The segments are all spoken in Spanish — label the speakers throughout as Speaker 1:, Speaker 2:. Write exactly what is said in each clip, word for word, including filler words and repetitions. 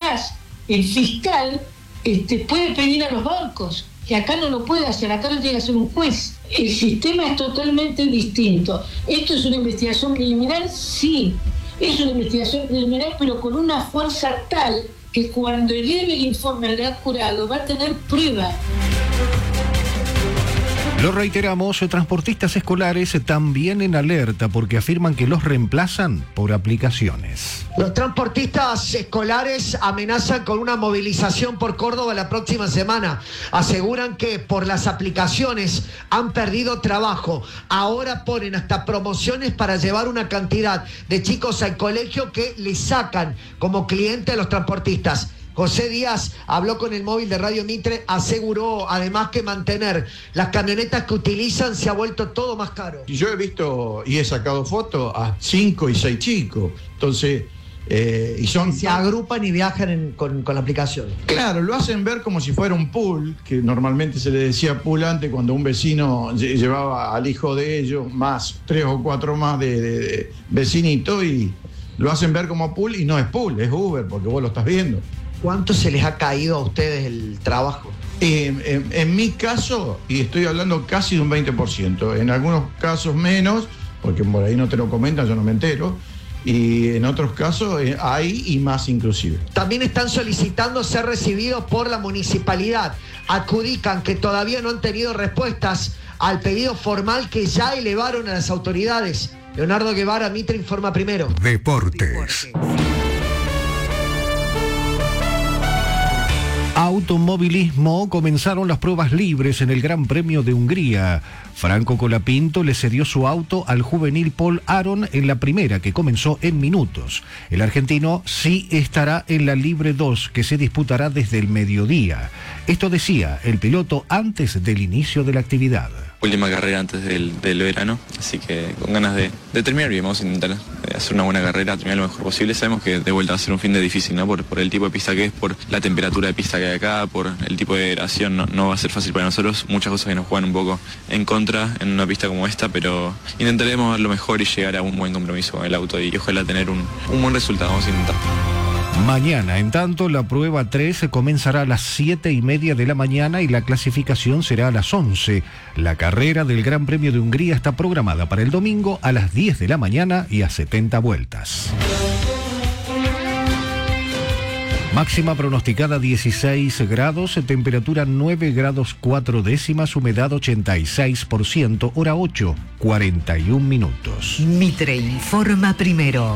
Speaker 1: además el fiscal este, puede pedir a los bancos, que acá no lo puede hacer, acá lo tiene que hacer un juez. El sistema es totalmente distinto. ¿Esto es una investigación preliminar? Sí, es una investigación preliminar, pero con una fuerza tal que cuando eleve el informe al gran jurado va a tener prueba.
Speaker 2: Lo reiteramos, transportistas escolares también en alerta porque afirman que los reemplazan por aplicaciones.
Speaker 3: Los transportistas escolares amenazan con una movilización por Córdoba la próxima semana. Aseguran que por las aplicaciones han perdido trabajo. Ahora ponen hasta promociones para llevar una cantidad de chicos al colegio que les sacan como cliente a los transportistas. José Díaz habló con el móvil de Radio Mitre, aseguró además que mantener las camionetas que utilizan se ha vuelto todo más caro.
Speaker 4: Yo he visto y he sacado fotos a cinco y seis chicos, entonces, eh, y son...
Speaker 3: Se agrupan y viajan en, con, con la aplicación.
Speaker 4: Claro, lo hacen ver como si fuera un pool, que normalmente se le decía pool antes cuando un vecino llevaba al hijo de ellos, más tres o cuatro más de, de, de vecinitos, y lo hacen ver como pool y no es pool, es Uber, porque vos lo estás viendo.
Speaker 3: ¿Cuánto se les ha caído a ustedes el trabajo?
Speaker 4: Eh, en, en mi caso, y estoy hablando casi de un veinte por ciento, en algunos casos menos, porque por ahí no te lo comentan, yo no me entero, y en otros casos eh, hay y más inclusive.
Speaker 3: También están solicitando ser recibidos por la municipalidad. Adjudican que todavía no han tenido respuestas al pedido formal que ya elevaron a las autoridades. Leonardo Guevara, Mitre informa primero.
Speaker 2: Deportes. Automovilismo, comenzaron las pruebas libres en el Gran Premio de Hungría. Franco Colapinto le cedió su auto al juvenil Paul Aron en la primera, que comenzó en minutos. El argentino sí estará en la Libre dos, que se disputará desde el mediodía. Esto decía el piloto antes del inicio de la actividad.
Speaker 5: Última carrera antes del, del verano, así que con ganas de, de terminar bien. Vamos a intentar hacer una buena carrera, terminar lo mejor posible. Sabemos que de vuelta va a ser un fin de difícil, ¿no? Por, por el tipo de pista que es, por la temperatura de pista que hay acá, por el tipo de gradación, no, no va a ser fácil para nosotros. Muchas cosas que nos juegan un poco en contra en una pista como esta, pero intentaremos dar lo mejor y llegar a un buen compromiso con el auto y ojalá tener un, un buen resultado. Vamos a intentar.
Speaker 2: Mañana, en tanto, la prueba tres comenzará a las siete y media de la mañana y la clasificación será a las once. La carrera del Gran Premio de Hungría está programada para el domingo a las diez de la mañana y a setenta vueltas. Máxima pronosticada dieciséis grados, temperatura nueve grados cuatro décimas, humedad ochenta y seis por ciento, hora ocho, cuarenta y un minutos.
Speaker 6: Mitre informa primero.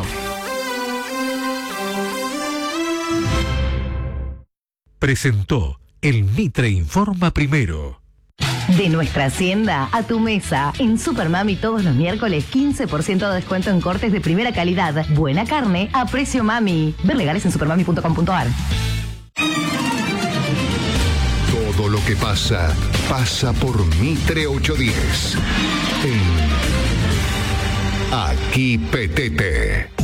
Speaker 2: Presentó el Mitre Informa Primero.
Speaker 6: De nuestra hacienda a tu mesa. En Supermami todos los miércoles quince por ciento de descuento en cortes de primera calidad. Buena carne a precio mami. Ver legales en supermami punto com punto a r.
Speaker 7: Todo lo que pasa, pasa por Mitre ochocientos diez. En Aquí Petete.